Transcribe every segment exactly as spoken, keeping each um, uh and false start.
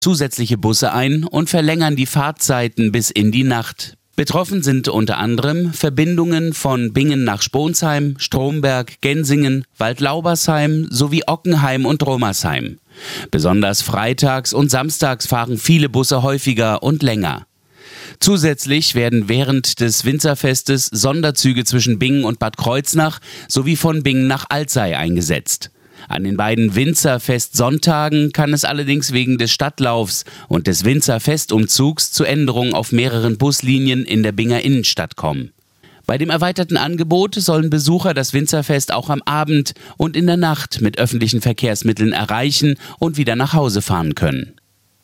zusätzliche Busse ein und verlängern die Fahrtzeiten bis in die Nacht. Betroffen sind unter anderem Verbindungen von Bingen nach Sponsheim, Stromberg, Gensingen, Waldlaubersheim sowie Ockenheim und Romersheim. Besonders freitags und samstags fahren viele Busse häufiger und länger. Zusätzlich werden während des Winzerfestes Sonderzüge zwischen Bingen und Bad Kreuznach sowie von Bingen nach Alzey eingesetzt. An den beiden Winzerfest-Sonntagen kann es allerdings wegen des Stadtlaufs und des Winzerfestumzugs zu Änderungen auf mehreren Buslinien in der Binger Innenstadt kommen. Bei dem erweiterten Angebot sollen Besucher das Winzerfest auch am Abend und in der Nacht mit öffentlichen Verkehrsmitteln erreichen und wieder nach Hause fahren können.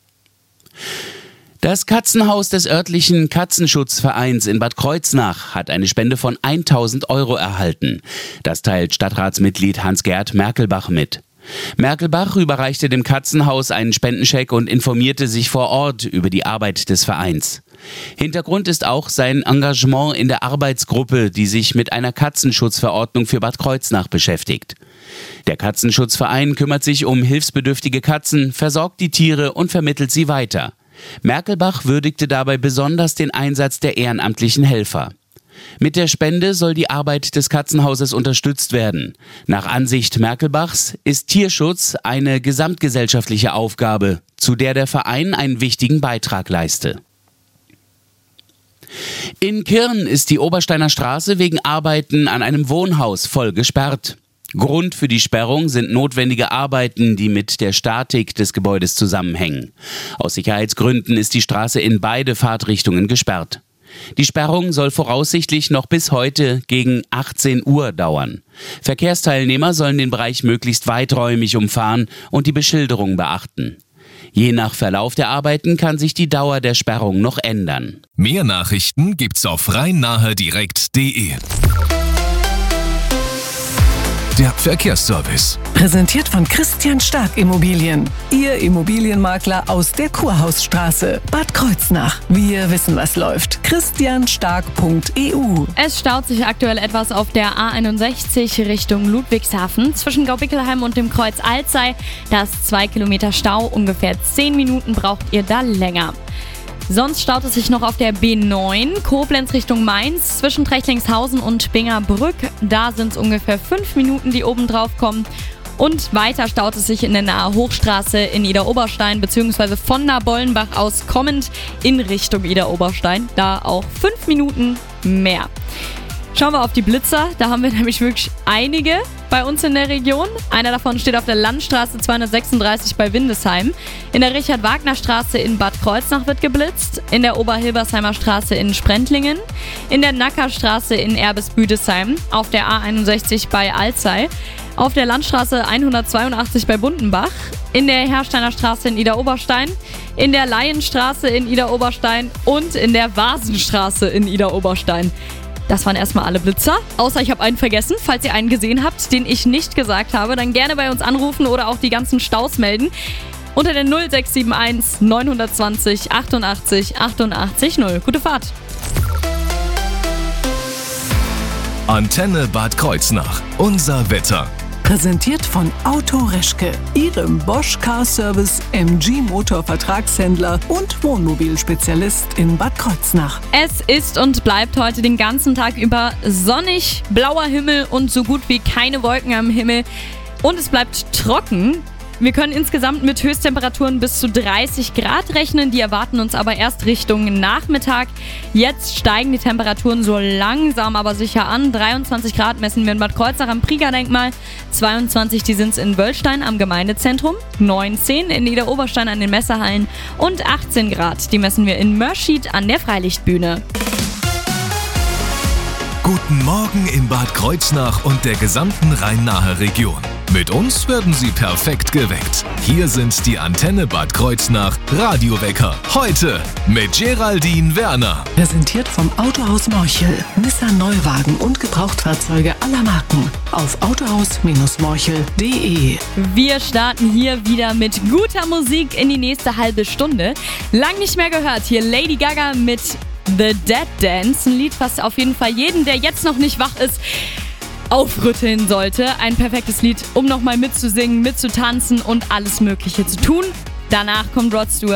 Das Katzenhaus des örtlichen Katzenschutzvereins in Bad Kreuznach hat eine Spende von tausend Euro erhalten. Das teilt Stadtratsmitglied Hans-Gerd Merkelbach mit. Merkelbach überreichte dem Katzenhaus einen Spendenscheck und informierte sich vor Ort über die Arbeit des Vereins. Hintergrund ist auch sein Engagement in der Arbeitsgruppe, die sich mit einer Katzenschutzverordnung für Bad Kreuznach beschäftigt. Der Katzenschutzverein kümmert sich um hilfsbedürftige Katzen, versorgt die Tiere und vermittelt sie weiter. Merkelbach würdigte dabei besonders den Einsatz der ehrenamtlichen Helfer. Mit der Spende soll die Arbeit des Katzenhauses unterstützt werden. Nach Ansicht Merkelbachs ist Tierschutz eine gesamtgesellschaftliche Aufgabe, zu der der Verein einen wichtigen Beitrag leiste. In Kirn ist die Obersteiner Straße wegen Arbeiten an einem Wohnhaus voll gesperrt. Grund für die Sperrung sind notwendige Arbeiten, die mit der Statik des Gebäudes zusammenhängen. Aus Sicherheitsgründen ist die Straße in beide Fahrtrichtungen gesperrt. Die Sperrung soll voraussichtlich noch bis heute gegen achtzehn Uhr dauern. Verkehrsteilnehmer sollen den Bereich möglichst weiträumig umfahren und die Beschilderung beachten. Je nach Verlauf der Arbeiten kann sich die Dauer der Sperrung noch ändern. Mehr Nachrichten gibt's auf rhein nahe direkt punkt de. Der Verkehrsservice. Präsentiert von Christian Stark Immobilien. Ihr Immobilienmakler aus der Kurhausstraße, Bad Kreuznach. Wir wissen, was läuft. christian stark punkt e u. Es staut sich aktuell etwas auf der A einundsechzig Richtung Ludwigshafen. Zwischen Gaubickelheim und dem Kreuz Alzey. Das ist zwei Kilometer Stau. Ungefähr zehn Minuten braucht ihr da länger. Sonst staut es sich noch auf der B neun, Koblenz Richtung Mainz, zwischen Trechtlingshausen und Bingerbrück. Da sind es ungefähr fünf Minuten, die oben drauf kommen. Und weiter staut es sich in der Nahe Hochstraße in Idar-Oberstein, beziehungsweise von Nabollenbach aus kommend in Richtung Idar-Oberstein. Da auch fünf Minuten mehr. Schauen wir auf die Blitzer, da haben wir nämlich wirklich einige bei uns in der Region. Einer davon steht auf der Landstraße zweihundertsechsunddreißig bei Windesheim. In der Richard-Wagner-Straße in Bad Kreuznach wird geblitzt. In der Oberhilbersheimer Straße in Sprentlingen. In der Nackerstraße in Erbes-Büdesheim. Auf der A einundsechzig bei Alzey. Auf der Landstraße hundertzweiundachtzig bei Bundenbach. In der Hersteiner Straße in Idar-Oberstein. In der Laienstraße in Idar-Oberstein. Und in der Vasenstraße in Idar-Oberstein. Das waren erstmal alle Blitzer, außer ich habe einen vergessen. Falls ihr einen gesehen habt, den ich nicht gesagt habe, dann gerne bei uns anrufen oder auch die ganzen Staus melden. Unter der null sechs sieben eins neun zwei null achtundachtzig achtundachtzig null. Gute Fahrt! Antenne Bad Kreuznach. Unser Wetter. Präsentiert von Auto Reschke, Ihrem Bosch Car Service M G Motor Vertragshändler und Wohnmobilspezialist in Bad Kreuznach. Es ist und bleibt heute den ganzen Tag über sonnig, blauer Himmel und so gut wie keine Wolken am Himmel. Und es bleibt trocken. Wir können insgesamt mit Höchsttemperaturen bis zu dreißig Grad rechnen, die erwarten uns aber erst Richtung Nachmittag. Jetzt steigen die Temperaturen so langsam aber sicher an. dreiundzwanzig Grad messen wir in Bad Kreuznach am Prieger-Denkmal, zweiundzwanzig die sind es in Wöllstein am Gemeindezentrum, neunzehn in Idar-Oberstein an den Messehallen und achtzehn Grad, die messen wir in Mörschied an der Freilichtbühne. Guten Morgen in Bad Kreuznach und der gesamten Rhein-Nahe-Region. Mit uns werden Sie perfekt geweckt. Hier sind die Antenne Bad Kreuznach Radiowecker. Heute mit Geraldine Werner. Präsentiert vom Autohaus Morchel. Nissan Neuwagen und Gebrauchtfahrzeuge aller Marken. Auf autohaus Morchel punkt de. Wir starten hier wieder mit guter Musik in die nächste halbe Stunde. Lang nicht mehr gehört. Hier Lady Gaga mit The Dead Dance. Ein Lied, was auf jeden Fall jeden, der jetzt noch nicht wach ist, aufrütteln sollte. Ein perfektes Lied, um nochmal mitzusingen, mitzutanzen und alles Mögliche zu tun. Danach kommt Rod Stewart.